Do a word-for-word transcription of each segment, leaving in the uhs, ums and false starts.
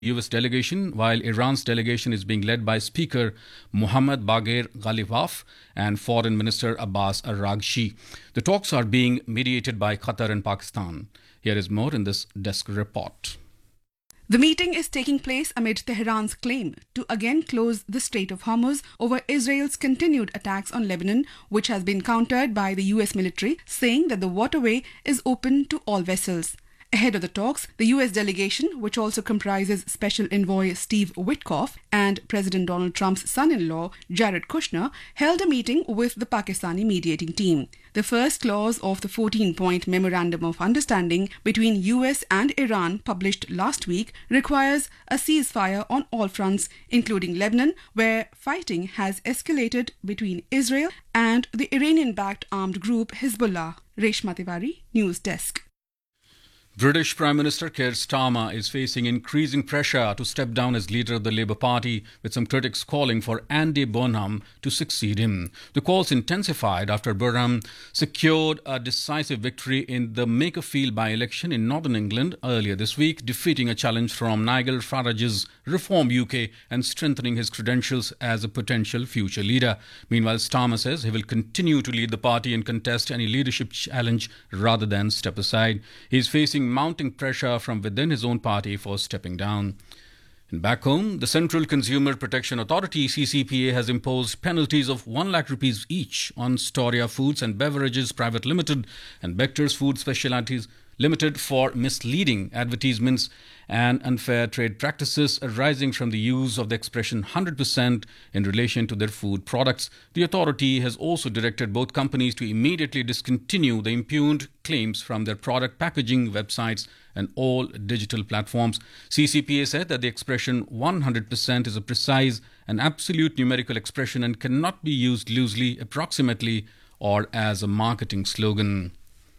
U S delegation, while Iran's delegation is being led by Speaker Mohammad Bagher Ghalibaf and Foreign Minister Abbas Araghchi. The talks are being mediated by Qatar and Pakistan. Here is more in this desk report. The meeting is taking place amid Tehran's claim to again close the Strait of Hormuz over Israel's continued attacks on Lebanon, which has been countered by the U S military, saying that the waterway is open to all vessels. Ahead of the talks, the U S delegation, which also comprises Special Envoy Steve Witkoff and President Donald Trump's son-in-law Jared Kushner, held a meeting with the Pakistani mediating team. The first clause of the fourteen-point Memorandum of Understanding between U S and Iran, published last week, requires a ceasefire on all fronts, including Lebanon, where fighting has escalated between Israel and the Iranian-backed armed group Hezbollah. Reshma Tiwari, News Desk. British Prime Minister Keir Starmer is facing increasing pressure to step down as leader of the Labour Party, with some critics calling for Andy Burnham to succeed him. The calls intensified after Burnham secured a decisive victory in the Makerfield by-election in Northern England earlier this week, defeating a challenge from Nigel Farage's Reform U K and strengthening his credentials as a potential future leader. Meanwhile, Starmer says he will continue to lead the party and contest any leadership challenge rather than step aside. He is facing mounting pressure from within his own party for stepping down. And back home, the Central Consumer Protection Authority, C C P A, has imposed penalties of one lakh rupees each on Storia Foods and Beverages Private Limited and Bector's Food Specialities Limited for misleading advertisements and unfair trade practices arising from the use of the expression one hundred percent in relation to their food products. The authority has also directed both companies to immediately discontinue the impugned claims from their product packaging websites and all digital platforms. C C P A said that the expression one hundred percent is a precise and absolute numerical expression and cannot be used loosely, approximately, or as a marketing slogan.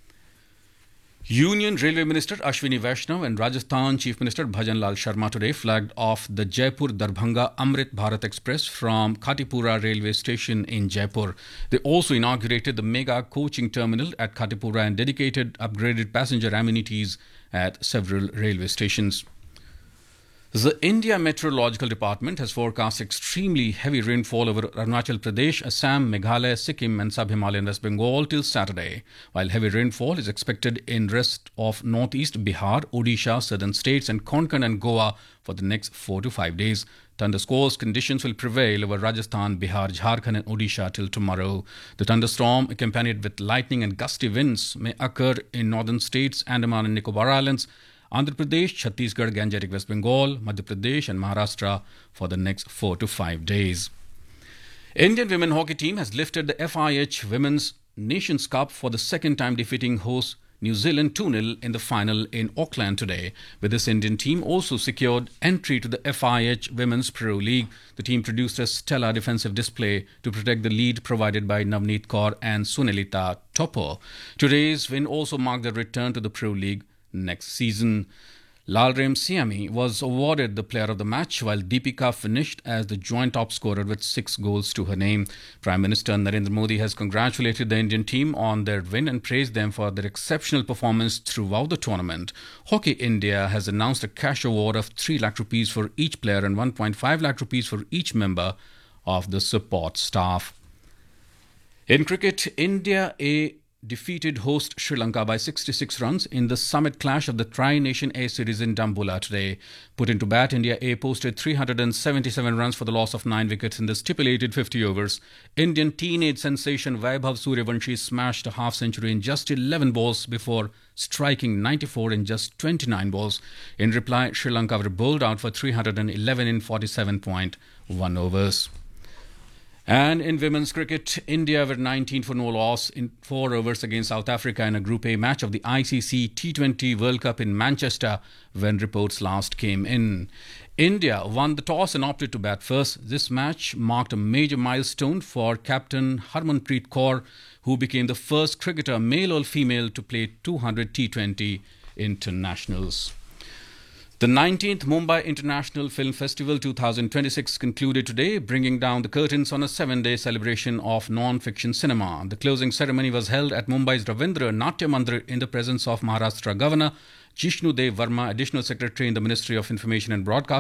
Union Railway Minister Ashwini Vaishnav and Rajasthan Chief Minister Bhajan Lal Sharma today flagged off the Jaipur-Darbhanga Amrit Bharat Express from Khatipura railway station in Jaipur. They also inaugurated the mega coaching terminal at Khatipura and dedicated upgraded passenger amenities at several railway stations. The India Meteorological Department has forecast extremely heavy rainfall over Arunachal Pradesh, Assam, Meghalaya, Sikkim and Sub-Himalayan West Bengal till Saturday, while heavy rainfall is expected in rest of northeast Bihar, Odisha, southern states and Konkan and Goa for the next four to five days. Thundersquall conditions will prevail over Rajasthan, Bihar, Jharkhand and Odisha till tomorrow. The thunderstorm, accompanied with lightning and gusty winds, may occur in northern states, Andaman and Nicobar Islands, Andhra Pradesh, Chhattisgarh, Gangetic West Bengal, Madhya Pradesh and Maharashtra for the next four to five days. Indian women hockey team has lifted the F I H Women's Nations Cup for the second time, defeating host New Zealand two nil in the final in Auckland today. With this, Indian team also secured entry to the F I H Women's Pro League. The team produced a stellar defensive display to protect the lead provided by Navneet Kaur and Sunelita Topper. Today's win also marked the return to the Pro League next season. Lalrem Siami was awarded the player of the match, while Deepika finished as the joint top scorer with six goals to her name. Prime Minister Narendra Modi has congratulated the Indian team on their win and praised them for their exceptional performance throughout the tournament. Hockey India has announced a cash award of three lakh rupees for each player and one point five lakh rupees for each member of the support staff. In cricket, India A defeated host Sri Lanka by sixty-six runs in the summit clash of the Tri-Nation A Series in Dambulla today. Put into bat, India A posted three hundred seventy-seven runs for the loss of nine wickets in the stipulated fifty overs. Indian teenage sensation Vaibhav Suryavanshi smashed a half-century in just eleven balls before striking ninety-four in just twenty-nine balls. In reply, Sri Lanka were bowled out for three hundred eleven in forty-seven point one overs. And in women's cricket, India were nineteen for no loss in four overs against South Africa in a Group A match of the I C C T twenty World Cup in Manchester when reports last came in. India won the toss and opted to bat first. This match marked a major milestone for captain Harmanpreet Kaur, who became the first cricketer, male or female, to play two hundred T twenty internationals. The nineteenth Mumbai International Film Festival twenty twenty-six concluded today, bringing down the curtains on a seven-day celebration of non-fiction cinema. The closing ceremony was held at Mumbai's Ravindra Natya Mandir in the presence of Maharashtra Governor Jishnu Dev Verma, Additional Secretary in the Ministry of Information and Broadcasting,